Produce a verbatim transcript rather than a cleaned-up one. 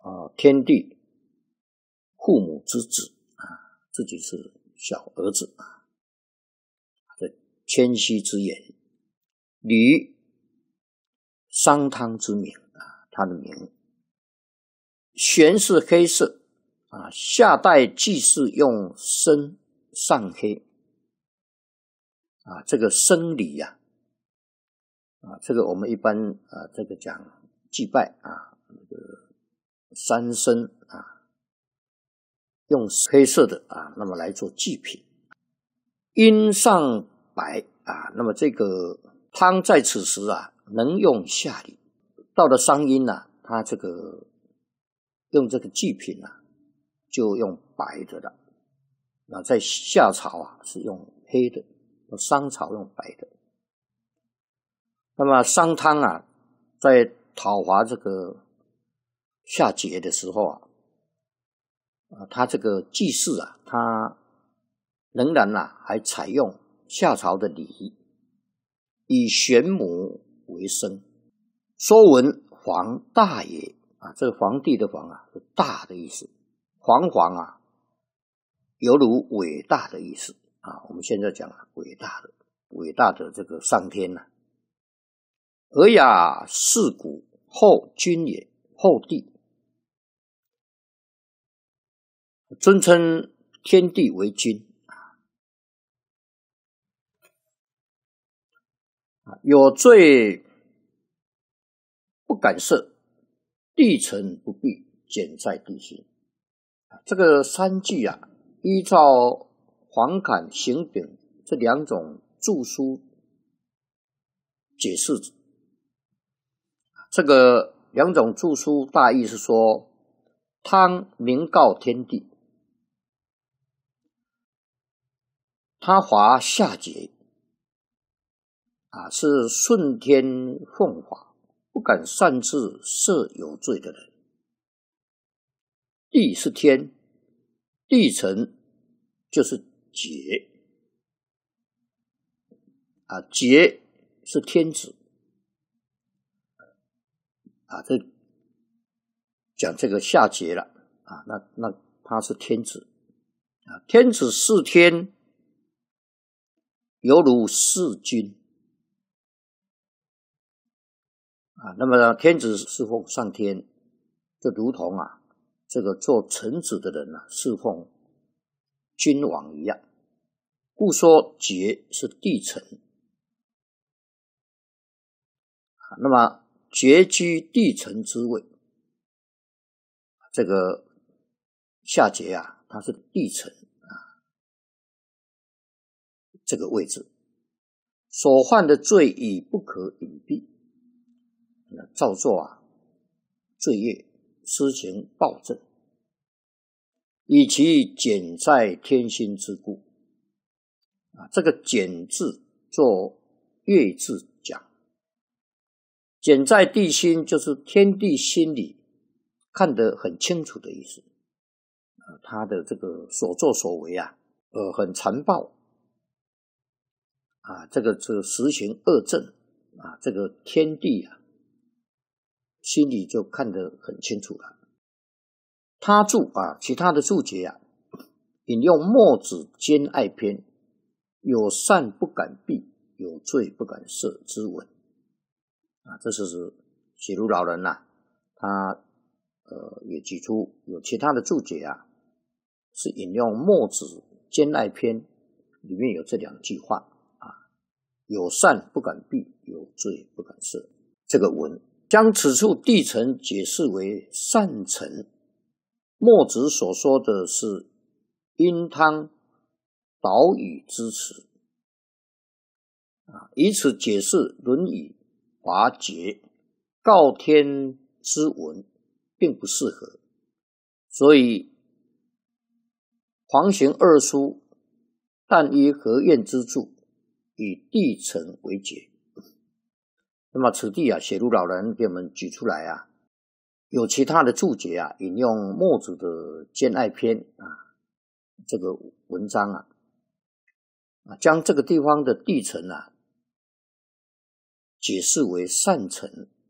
啊，天帝父母之子啊，自己是小儿子啊，这谦虚之言。吕商汤之名啊，他的名。玄是黑色啊，夏代祭祀用深上黑啊，这个生理呀 啊, 啊，这个我们一般啊，这个讲祭拜啊，这个三牲啊，用黑色的啊，那么来做祭品。阴上白啊，那么这个汤在此时啊，能用下礼。到了商殷啊，他这个用这个祭品啊，就用白的了。那在夏朝啊，是用黑的，商朝用白的。那么商汤啊，在讨伐这个夏桀的时候啊，啊，他这个祭祀啊，他仍然啊还采用夏朝的礼仪，以玄母为生。说文皇大也啊，这个皇帝的皇啊是大的意思，皇皇啊犹如伟大的意思啊。我们现在讲啊，伟大的伟大的这个上天呐、啊。尔雅四古后君也，后帝尊称天地为君啊，有罪不敢赦，地成不必，简在地心。这个三句啊，依照黄侃、刑炳这两种著书解释。这个两种著书大意是说，汤明告天地，他伐夏桀啊，是顺天奉法，不敢擅自赦有罪的人。地是天，地成就是桀啊，桀是天子啊，这讲这个夏桀了啊，那那他是天子啊，天子事天，犹如事君啊。那么天子侍奉上天，就如同啊，这个做臣子的人啊，侍奉君王一样。故说桀是地臣啊，那么桀居地臣之位。这个夏桀啊，他是地臣啊，这个位置所犯的罪已不可隐蔽，照做啊罪业，施行暴政，以其简在天心之故啊。这个简字做月字讲，简在地心就是天地心里看得很清楚的意思。呃，他的这个所作所为啊，呃，很残暴啊，这个这个实行恶政啊，这个天地啊，心里就看得很清楚了。他注啊，其他的注解啊，引用墨子兼爱篇，有善不敢避，有罪不敢赦之文啊，这是写如老人呐、啊，他呃也举出有其他的注解啊，是引用墨子兼爱篇里面有这两句话啊，有善不敢避，有罪不敢赦。这个文将此处地臣解释为善臣，墨子所说的是殷汤导语之词啊，以此解释《论语》伐桀告天之文并不适合，所以黄行二书但依何晏之注，以地臣为解。那么此地啊，写如老人给我们举出来啊，有其他的注解啊，引用墨子的兼爱篇啊，这个文章啊，啊，将这个地方的地臣啊，解释为善臣